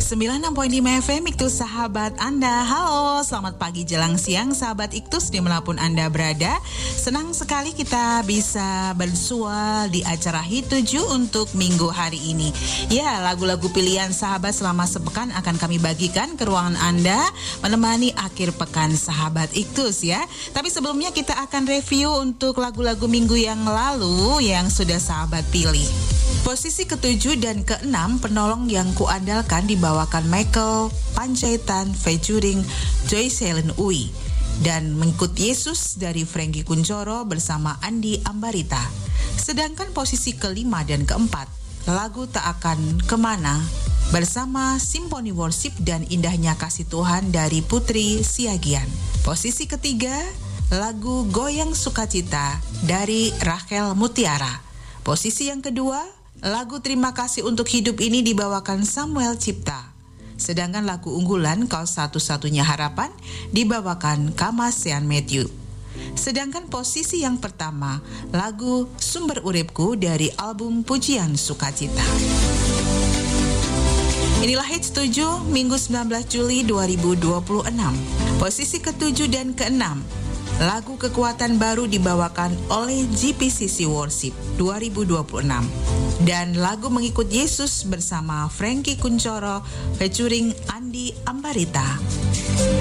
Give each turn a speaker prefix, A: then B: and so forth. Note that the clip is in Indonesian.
A: 96.5 FM Iktus sahabat Anda. Halo, selamat pagi jelang siang sahabat Iktus dimanapun Anda berada. Senang sekali kita bisa bersua di acara Hit 7 untuk minggu hari ini. Ya, lagu-lagu pilihan sahabat selama sepekan akan kami bagikan ke ruangan Anda menemani akhir pekan sahabat Iktus ya. Tapi sebelumnya kita akan review untuk lagu-lagu minggu yang lalu yang sudah sahabat pilih. Posisi ke-7 dan ke-6 penolong yang kuandalkan dibawakan Michael Panjaitan featuring Joyce Helen Uy, dan Mengikut Yesus dari Frankie Kunchoro bersama Andi Ambarita. Sedangkan posisi ke-5 dan ke-4 lagu Tak Akan Kemana bersama Symphony Worship dan Indahnya Kasih Tuhan dari Putri Siagian. Posisi ketiga lagu Goyang Sukacita dari Rachel Mutiara. Posisi yang kedua lagu Terima Kasih Untuk Hidup ini dibawakan Samuel Cipta. Sedangkan lagu unggulan Kau Satu-Satunya Harapan dibawakan Kamasean Matthew. Sedangkan posisi yang pertama lagu Sumber Uripku dari album Pujian Sukacita. Inilah Hits 7 Minggu 19 Juli 2026. Posisi ke-7 dan ke-6 lagu Kekuatan Baru dibawakan oleh GPCC Worship 2026. Dan lagu Mengikut Yesus bersama Frankie Kunchoro featuring Andi Ambarita.